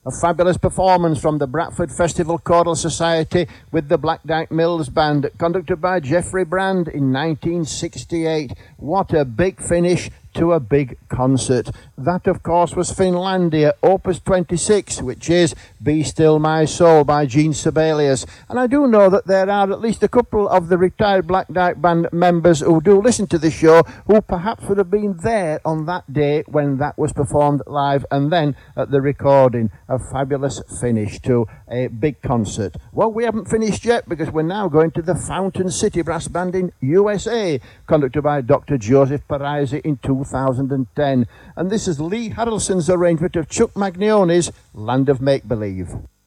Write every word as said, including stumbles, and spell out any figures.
A fabulous performance from the Bradford Festival Choral Society with the Black Dyke Mills Band, conducted by Jeffrey Brand in nineteen sixty-eight. What a big finish to a big concert. That, of course, was Finlandia, Opus twenty-six, which is Be Still My Soul by Gene Sibelius. And I do know that there are at least a couple of the retired Black Dyke Band members who do listen to the show who perhaps would have been there on that day when that was performed live, and then at the recording. A fabulous finish to a big concert. Well, we haven't finished yet, because we're now going to the Fountain City Brass Band in U S A, conducted by Doctor Joseph Parisi in two thousand ten. And this is Lee Harrelson's arrangement of Chuck Magnione's Land of Make-Believe.